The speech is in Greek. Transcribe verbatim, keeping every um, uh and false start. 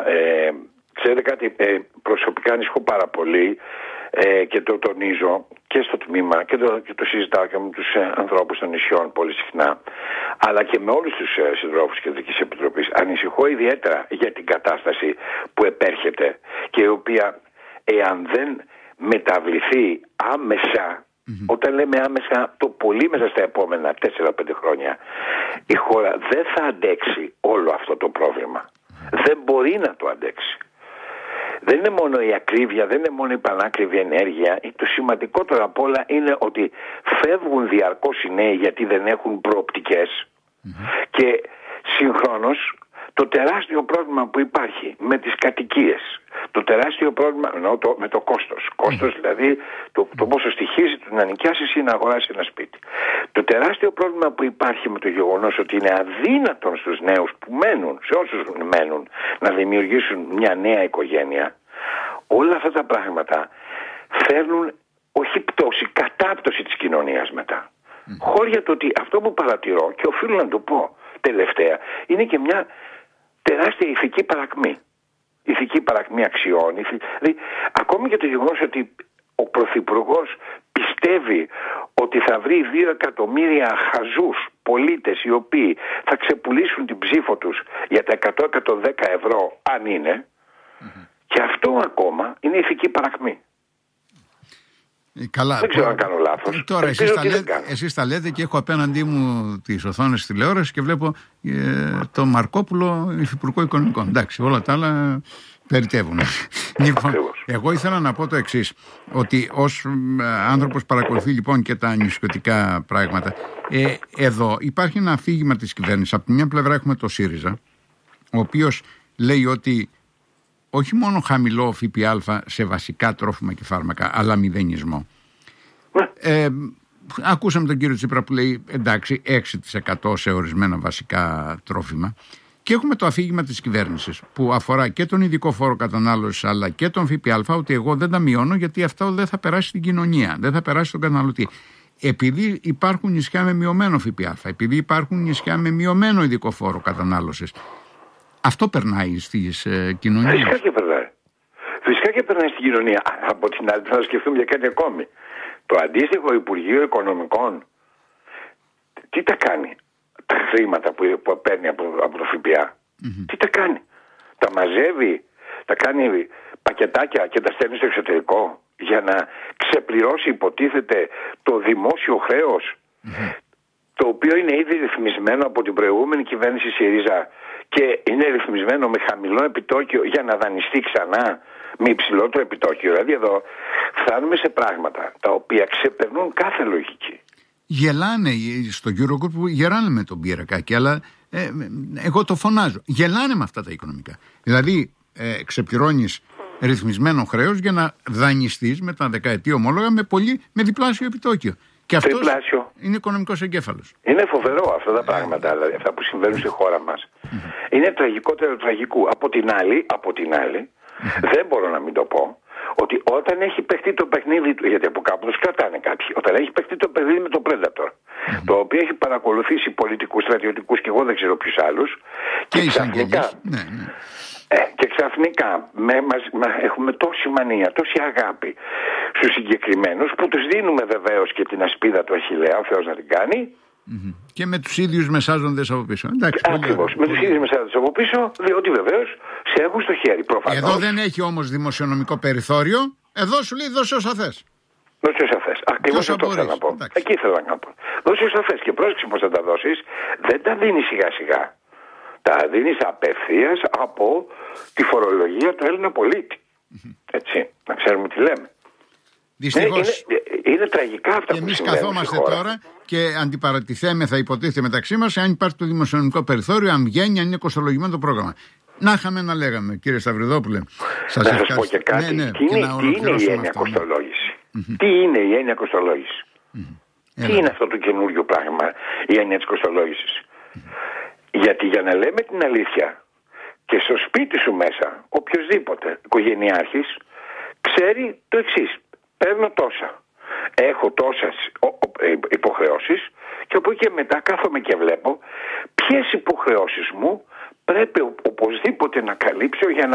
Ε, ξέρετε κάτι, ε, προσωπικά ανησυχώ πάρα πολύ ε, και το τονίζω και στο τμήμα και το, και το συζητάω και με τους ε, ανθρώπους των νησιών πολύ συχνά, αλλά και με όλους τους ε, συντρόφους Κεντρικής Επιτροπής. Ανησυχώ ιδιαίτερα για την κατάσταση που επέρχεται και η οποία, εάν δεν μεταβληθεί άμεσα, mm-hmm. όταν λέμε άμεσα, το πολύ μέσα στα επόμενα τέσσερα πέντε χρόνια, η χώρα δεν θα αντέξει όλο αυτό το πρόβλημα. Mm-hmm. Δεν μπορεί να το αντέξει. Δεν είναι μόνο η ακρίβεια, δεν είναι μόνο η πανάκριβη ενέργεια. Το σημαντικότερο απ' όλα είναι ότι φεύγουν διαρκώς οι νέοι γιατί δεν έχουν προοπτικές. Mm-hmm. Και συγχρόνως το τεράστιο πρόβλημα που υπάρχει με τις κατοικίες, το τεράστιο πρόβλημα εννοώ το, με το κόστος, κόστος mm. δηλαδή το, το πόσο στοιχίζει το να νοικιάσεις ή να αγοράσεις ένα σπίτι. Το τεράστιο πρόβλημα που υπάρχει με το γεγονός ότι είναι αδύνατον στους νέους που μένουν, σε όσους μένουν, να δημιουργήσουν μια νέα οικογένεια, όλα αυτά τα πράγματα φέρνουν όχι πτώση, κατάπτωση της κοινωνίας μετά. Mm. Χώρια το ότι αυτό που παρατηρώ, και οφείλω να το πω τελευταία, είναι και μια τεράστια ηθική παρακμή. Ηθική παρακμή αξιών. Ηθι... Δηλαδή, ακόμη και το γεγονός ότι ο Πρωθυπουργός πιστεύει ότι θα βρει δύο εκατομμύρια χαζούς πολίτες οι οποίοι θα ξεπουλήσουν την ψήφο τους για τα εκατό με εκατόν δέκα ευρώ, αν είναι, mm-hmm. και αυτό ακόμα είναι ηθική παρακμή. Καλά, δεν ξέρω αν κάνω λάθος. Τώρα εσείς τα, λέτε, εσείς τα λέτε και έχω απέναντί μου τις οθόνες της τηλεόρασης και βλέπω ε, το Μαρκόπουλο Υφυπουργό Οικονομικών. Εντάξει, όλα τα άλλα περιτεύουν. Λοιπόν, εγώ ήθελα να πω το εξής, ότι ως ε, άνθρωπος παρακολουθεί λοιπόν και τα νησιωτικά πράγματα, ε, εδώ υπάρχει ένα αφήγημα της κυβέρνησης. Από τη μια πλευρά έχουμε το ΣΥΡΙΖΑ, ο οποίος λέει ότι όχι μόνο χαμηλό ΦΠΑ σε βασικά τρόφιμα και φάρμακα, αλλά μηδενισμό. Ε, ακούσαμε τον κύριο Τσίπρα που λέει εντάξει έξι τοις εκατό σε ορισμένα βασικά τρόφιμα. Και έχουμε το αφήγημα της κυβέρνησης που αφορά και τον ειδικό φόρο κατανάλωσης αλλά και τον ΦΠΑ, ότι εγώ δεν τα μειώνω γιατί αυτό δεν θα περάσει στην κοινωνία, δεν θα περάσει στον καταναλωτή. Επειδή υπάρχουν νησιά με μειωμένο ΦΠΑ, επειδή υπάρχουν νησιά με μειωμένο ειδικό φόρο κατανάλωσης, αυτό περνάει στις ε, κοινωνίες. Φυσικά και περνάει. Φυσικά και περνάει στην κοινωνία. Από την άλλη θα σκεφτούμε για κάτι ακόμη. Το αντίστοιχο Υπουργείο Οικονομικών τι τα κάνει? Τα χρήματα που, που παίρνει από, από το ΦΠΑ. Mm-hmm. Τι τα κάνει? Τα μαζεύει, τα κάνει πακετάκια και τα στέλνει στο εξωτερικό για να ξεπληρώσει υποτίθεται το δημόσιο χρέος, mm-hmm. το οποίο είναι ήδη ρυθμισμένο από την προηγούμενη κυβέρνηση ΣΥΡΙΖΑ και είναι ρυθμισμένο με χαμηλό επιτόκιο για να δανειστεί ξανά με υψηλότερο επιτόκιο. Δηλαδή εδώ φτάνουμε σε πράγματα τα οποία ξεπερνούν κάθε λογική. Γελάνε στο Eurogroup, γελάνε με τον Πυρακάκη, αλλά ε, εγώ το φωνάζω. Γελάνε με αυτά τα οικονομικά. Δηλαδή ε, ξεπληρώνεις ρυθμισμένο χρέος για να δανειστείς με τα δεκαετή ομόλογα με, πολύ, με διπλάσιο επιτόκιο. Και αυτός διπλάσιο. Είναι οικονομικός εγκέφαλος. Είναι φοβερό αυτά τα πράγματα, δηλαδή αυτά που συμβαίνουν στη χώρα μας. Mm-hmm. Είναι τραγικότερο τραγικού. Από την άλλη, από την άλλη mm-hmm. δεν μπορώ να μην το πω, ότι όταν έχει παιχτεί το παιχνίδι του, γιατί από κάπου τους κρατάνε κάποιοι, όταν έχει παιχτεί το παιχνίδι με το Predator, mm-hmm. το οποίο έχει παρακολουθήσει πολιτικούς, στρατιωτικούς και εγώ δεν ξέρω ποιους άλλους, και, και ξαφνικά, ναι, ναι. Ε, και ξαφνικά με, μας, μα, έχουμε τόση μανία, τόση αγάπη στους συγκεκριμένους που τους δίνουμε βεβαίως και την ασπίδα του Αχιλλέα, ο Θεός να την κάνει. Mm-hmm. Και με τους ίδιους μεσάζοντες από πίσω. Εντάξει, ακριβώς, με τους ίδιους μεσάζοντες από πίσω, διότι βεβαίως σε έχουν στο χέρι. Προφανώς. Εδώ δεν έχει όμως δημοσιονομικό περιθώριο, εδώ σου λέει δώσε όσα θες. Δώσε όσα θες. Ακριβώς αυτό θέλω να πω. Εντάξει. Εκεί θέλω να πω. Δώσε όσα θες και πρόσεξε πώς θα τα δώσεις, δεν τα δίνεις σιγά σιγά. Τα δίνεις απευθείας από τη φορολογία του Έλληνα πολίτη. Mm-hmm. Έτσι, να ξέρουμε τι λέμε. Δυστυχώς. Είναι, είναι, είναι τραγικά αυτά και που εμείς συμβαίνουν. Καθόμαστε τώρα και αντιπαρατηθέμεθα, υποτίθεται μεταξύ μας, αν υπάρχει το δημοσιονομικό περιθώριο, αν βγαίνει, αν είναι κοστολογημένο το πρόγραμμα. Να είχαμε να λέγαμε, κύριε Σταυριδόπουλε. Σας να σας πω και κάτι. Ναι, ναι, τι, είναι, τι είναι η έννοια κοστολόγηση? Mm-hmm. Τι είναι η έννοια κοστολόγηση? Mm-hmm. Τι Έλα. είναι αυτό το καινούριο πράγμα, η έννοια της κοστολόγησης? Mm-hmm. Γιατί για να λέμε την αλήθεια, και στο σπίτι σου μέσα, οποιοσδήποτε οικογενειάρχης ξέρει το εξής. Παίρνω τόσα. Έχω τόσες υποχρεώσεις και από εκεί και μετά κάθομαι και βλέπω ποιες υποχρεώσεις μου πρέπει οπωσδήποτε να καλύψω για να